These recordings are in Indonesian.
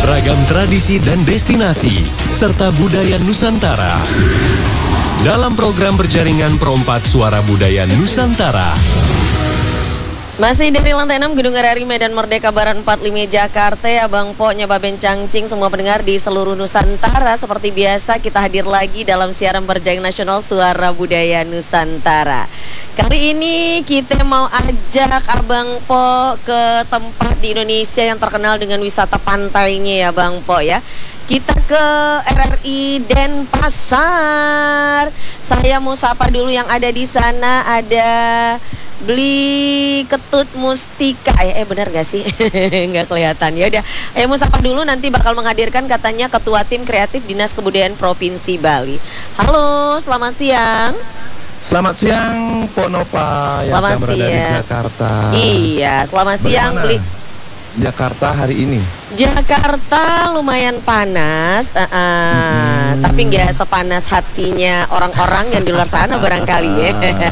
Ragam tradisi dan destinasi, serta budaya Nusantara. Dalam program berjaringan Perompak Suara Budaya Nusantara. Masih dari lantai 6 Gedung RRI Medan Merdeka Barat 45 Jakarta, Abang Po, Nyoba Bencangcing, semua pendengar di seluruh Nusantara. Seperti biasa kita hadir lagi dalam siaran berjaringan nasional Suara Budaya Nusantara. Kali ini kita mau ajak Abang Po ke tempat di Indonesia yang terkenal dengan wisata pantainya ya Bang Po ya. Kita ke RRI Denpasar. Saya mau sapa dulu yang ada di sana. Ada Beli Ketut Mustika. Benar gak sih? Nggak kelihatan. Ya udah, ayo mau sapa dulu, nanti bakal menghadirkan katanya Ketua Tim Kreatif Dinas Kebudayaan Provinsi Bali. Halo, selamat siang. Selamat siang, Ponopa yang berada di Jakarta. Iya, selamat siang, Beli. Jakarta hari ini. Jakarta lumayan panas, tapi nggak sepanas hatinya orang-orang yang di luar sana barangkali ya.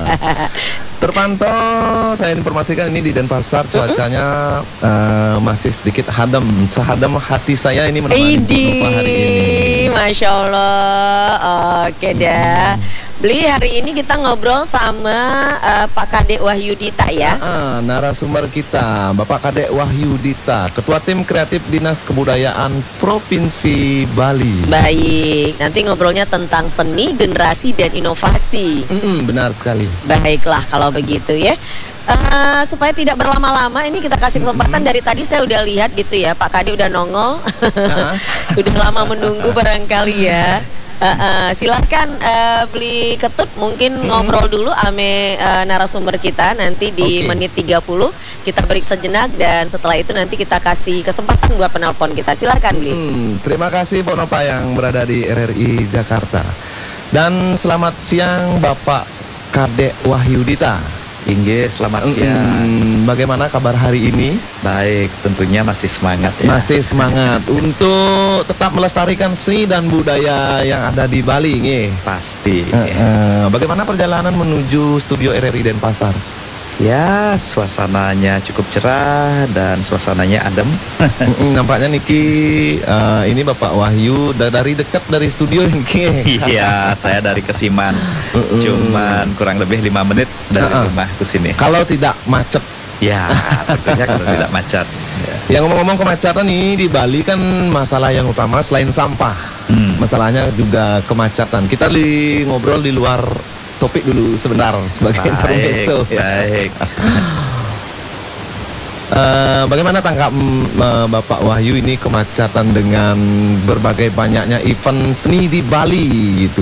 Terpantau, saya informasikan ini di Denpasar cuacanya masih sedikit sehadam hati saya ini menemani Ponopa hari ini. Masya Allah, oke dah. Beli, hari ini kita ngobrol sama Pak Kadek Wahyudita ya. Narasumber kita Bapak Kadek Wahyudita, Ketua Tim Kreatif Dinas Kebudayaan Provinsi Bali. Baik, nanti ngobrolnya tentang seni, generasi, dan inovasi. Benar sekali. Baiklah kalau begitu ya. Supaya tidak berlama-lama, ini kita kasih kesempatan. Dari tadi saya udah lihat gitu ya, Pak Kadek udah nongol. Udah lama menunggu barangkali ya. Silakan Beli Ketut mungkin ngobrol dulu ame narasumber kita nanti di menit 30 kita break sejenak, dan setelah itu nanti kita kasih kesempatan buat penelpon kita. Silakan Beli. Terima kasih Ponopa yang berada di RRI Jakarta. Dan selamat siang Bapak Kadek Wahyudita. Inge, selamat siang. Bagaimana kabar hari ini? Baik, tentunya masih semangat ya. Masih semangat untuk tetap melestarikan seni dan budaya yang ada di Bali, nge. Pasti. Bagaimana perjalanan menuju studio RRI Denpasar? Ya, suasananya cukup cerah dan suasananya adem. Nampaknya Niki ini Bapak Wahyu dari dekat dari studio Niki. Iya, saya dari Kesiman. Cuman kurang lebih 5 menit dari rumah ke sini. Kalau tidak macet. Ya, tentunya kalau tidak macet. Yang ngomong-ngomong kemacetan nih di Bali kan masalah yang utama selain sampah. Masalahnya juga kemacetan. Kita ngobrol di luar topik dulu sebentar sebagai intermezzo. Baik. Bagaimana tangkap Bapak Wahyu ini kemacetan dengan berbagai banyaknya event seni di Bali gitu?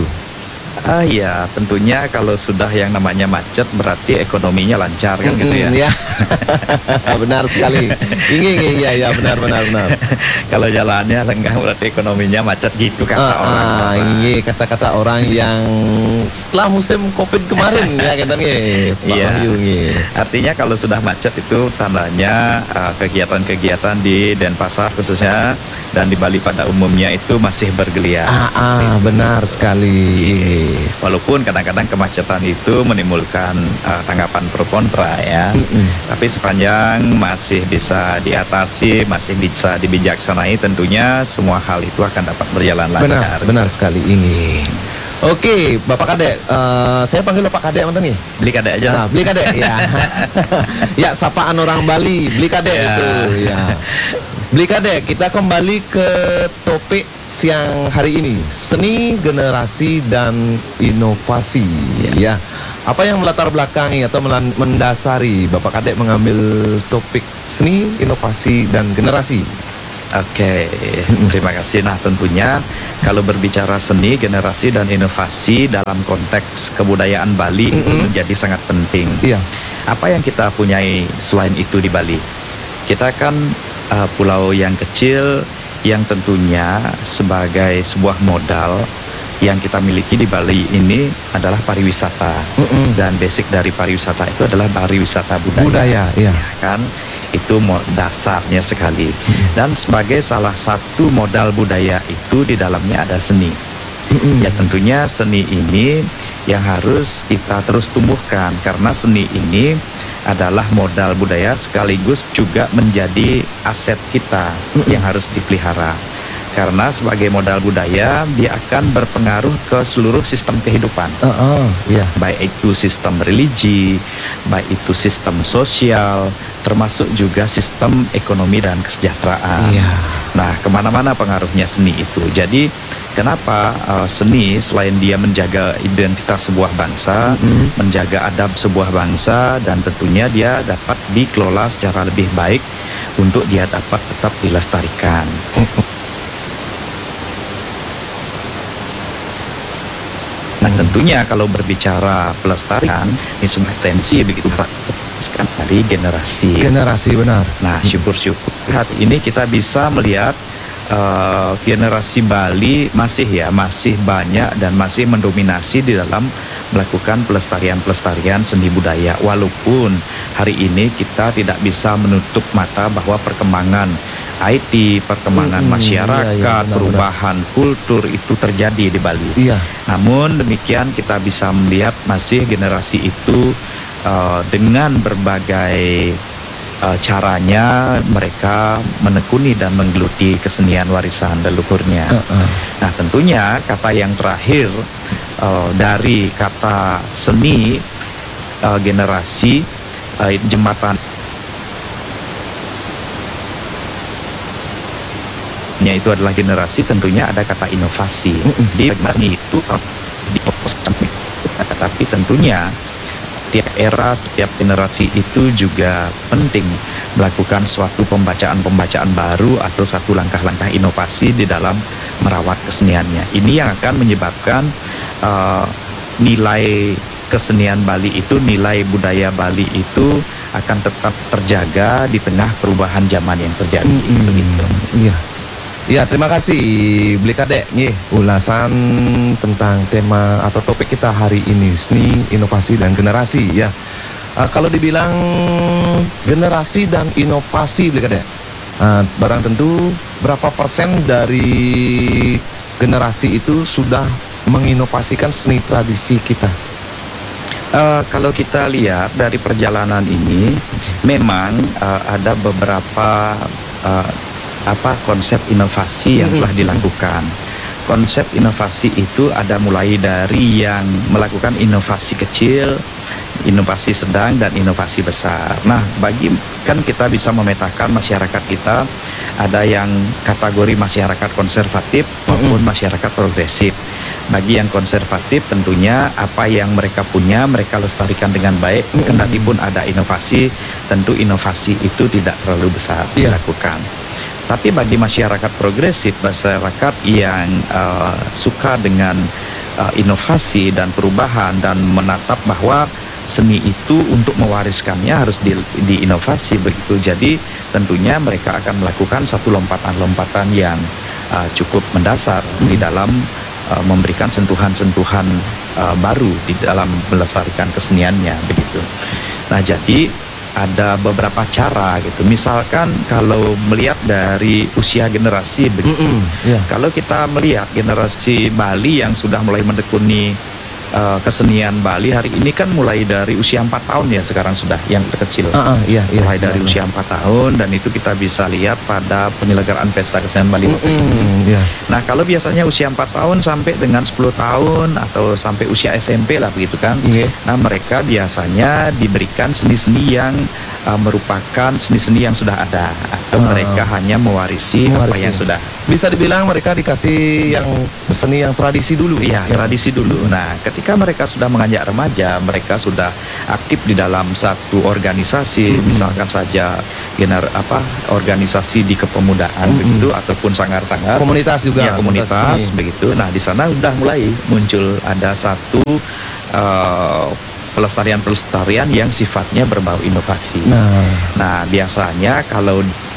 Ya, tentunya kalau sudah yang namanya macet berarti ekonominya lancar kan gitu ya. Ya. Benar sekali. Iya benar. Kalau jalannya lenggang berarti ekonominya macet gitu kata orang. Iya, kata-kata orang yang setelah musim Covid kemarin ya katanya. Iya. Artinya kalau sudah macet itu tandanya kegiatan-kegiatan di Denpasar khususnya dan di Bali pada umumnya itu masih bergeliat. Benar sekali. Walaupun kadang-kadang kemacetan itu menimbulkan tanggapan pro kontra ya, tapi sepanjang masih bisa diatasi, masih bisa dibijaksanai, tentunya semua hal itu akan dapat berjalan lancar. Benar sekali ini. Oke, Bapak Kadek, saya panggil Bapak Kadek mantan nih. Beli Kadek aja. Beli Kadek ya. Ya, sapaan orang Bali, Beli Kadek itu ya. Beli Kadek, kita kembali ke topik siang hari ini, seni, generasi, dan inovasi ya. Apa yang melatar belakangi atau mendasari Bapak Kadek mengambil topik seni, inovasi, dan generasi? Oke, terima kasih. Nah, tentunya kalau berbicara seni, generasi, dan inovasi dalam konteks kebudayaan Bali itu menjadi sangat penting. Iya. Apa yang kita punyai selain itu di Bali? Kita kan pulau yang kecil yang tentunya sebagai sebuah modal yang kita miliki di Bali ini adalah pariwisata. Dan basic dari pariwisata itu adalah pariwisata budaya. Iya. Kan itu dasarnya sekali. Dan sebagai salah satu modal budaya itu di dalamnya ada seni. Ya tentunya seni ini yang harus kita terus tumbuhkan, karena seni ini adalah modal budaya sekaligus juga menjadi aset kita yang harus dipelihara. Karena sebagai modal budaya dia akan berpengaruh ke seluruh sistem kehidupan. Iya. Baik itu sistem religi, baik itu sistem sosial, termasuk juga sistem ekonomi dan kesejahteraan. Iya. Nah, kemana-mana pengaruhnya seni itu. Jadi, kenapa seni selain dia menjaga identitas sebuah bangsa, menjaga adab sebuah bangsa, dan tentunya dia dapat dikelola secara lebih baik untuk dia dapat tetap dilestarikan. Nah, tentunya kalau berbicara pelestarian, ini semua tensi begitu dari generasi. Generasi, benar. Nah, syukur-syukur hari ini kita bisa melihat generasi Bali masih banyak dan masih mendominasi di dalam melakukan pelestarian seni budaya. Walaupun hari ini kita tidak bisa menutup mata bahwa perkembangan IT, perkembangan masyarakat, perubahan kultur itu terjadi di Bali. Iya. Namun demikian kita bisa melihat masih generasi itu dengan berbagai caranya mereka menekuni dan menggeluti kesenian warisan leluhurnya. Nah, tentunya kata yang terakhir dari kata seni generasi jembatan itu adalah generasi, tentunya ada kata inovasi. Di seni itu tapi tentunya setiap era, setiap generasi itu juga penting melakukan suatu pembacaan baru atau satu langkah-langkah inovasi di dalam merawat keseniannya. Ini yang akan menyebabkan nilai kesenian Bali itu, nilai budaya Bali itu akan tetap terjaga di tengah perubahan zaman yang terjadi. Begitu. Iya. Ya, terima kasih Blikade ulasan tentang tema atau topik kita hari ini, seni, inovasi, dan generasi ya. Kalau dibilang generasi dan inovasi Blikade, barang tentu berapa persen dari generasi itu sudah menginovasikan seni tradisi kita? Kalau kita lihat dari perjalanan ini, memang ada beberapa konsep inovasi yang telah dilakukan. Konsep inovasi itu ada mulai dari yang melakukan inovasi kecil, inovasi sedang, dan inovasi besar. Nah, kan kita bisa memetakan masyarakat kita, ada yang kategori masyarakat konservatif maupun masyarakat progresif. Bagi yang konservatif tentunya apa yang mereka punya mereka lestarikan dengan baik. Kendati pun ada inovasi, tentu inovasi itu tidak terlalu besar dilakukan. Tapi bagi masyarakat progresif, masyarakat yang suka dengan inovasi dan perubahan dan menatap bahwa seni itu untuk mewariskannya harus diinovasi begitu. Jadi tentunya mereka akan melakukan satu lompatan-lompatan yang cukup mendasar di dalam memberikan sentuhan-sentuhan baru di dalam melestarikan keseniannya begitu. Nah, jadi ada beberapa cara gitu. Misalkan kalau melihat dari usia generasi begitu. Kalau kita melihat generasi Bali yang sudah mulai menekuni kesenian Bali hari ini kan mulai dari usia 4 tahun ya sekarang sudah yang terkecil. Mulai dari usia 4 tahun, dan itu kita bisa lihat pada penyelenggaraan pesta kesenian Bali. Nah, kalau biasanya usia 4 tahun sampai dengan 10 tahun atau sampai usia SMP lah begitu kan. Nah, mereka biasanya diberikan seni-seni yang merupakan seni-seni yang sudah ada, atau mereka hanya mewarisi apa yang sudah. Bisa dibilang mereka dikasih yang seni yang tradisi dulu. Iya, tradisi dulu. Nah, ketika mereka sudah menginjak remaja, mereka sudah aktif di dalam satu organisasi, misalkan saja organisasi di kepemudaan begitu, ataupun sanggar-sanggar. Komunitas juga. Ya, komunitas begitu. Nah, di sana sudah mulai muncul ada satu pelestarian yang sifatnya berbau inovasi. Nah, biasanya kalau